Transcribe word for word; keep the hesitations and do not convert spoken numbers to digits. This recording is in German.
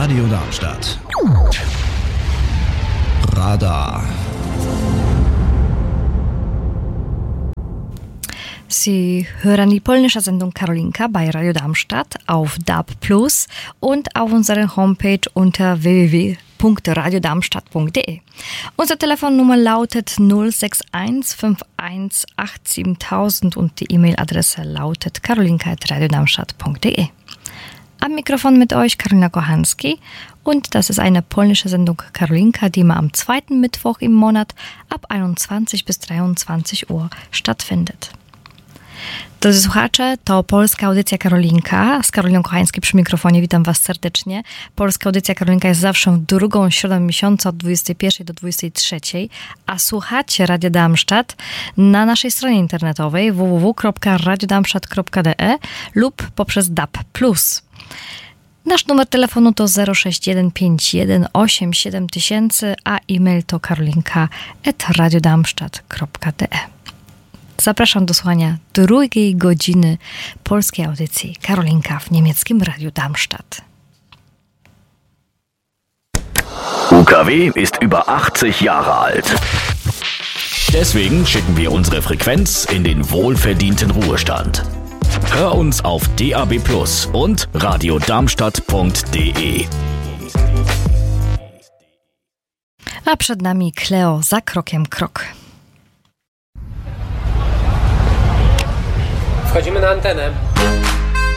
Radio Darmstadt. Radar. Sie hören die polnische Sendung Karolinka bei Radio Darmstadt auf D A B plus und auf unserer Homepage unter w w w punkt radio darmstadt punkt d e. Unsere Telefonnummer lautet null sechs eins fünf eins acht sieben tausend und die E-Mail-Adresse lautet karolinka at radio darmstadt punkt d e. Am Mikrofon mit euch Karolina Kochanski und das ist eine polnische Sendung Karolinka, die immer am zweiten Mittwoch im Monat ab einundzwanzig bis dreiundzwanzig Uhr stattfindet. Drodzy słuchacze, to polska audycja Karolinka. Z Karoliną Kochańską przy mikrofonie witam Was serdecznie. Polska audycja Karolinka jest zawsze drugą środą miesiąca od dwudziestej pierwszej do dwudziestej trzeciej, a słuchacie Radia Darmstadt na naszej stronie internetowej w w w kropka radio darmstadt kropka d e lub poprzez D A B plus. Nasz numer telefonu to zero sześć jeden pięć jeden osiem siedem tysięcy, a e-mail to karolinka at radio darmstadt kropka d e. Zapraszam do słuchania drugiej godziny polskiej audycji Karolinka w niemieckim Radiu Darmstadt. U K W ist über achtzig Jahre alt. Deswegen schicken wir unsere Frequenz in den wohlverdienten Ruhestand. Hör uns auf D A B plus und radio darmstadt punkt d e. A przed nami Cleo za krokiem krok. Wchodzimy na antenę.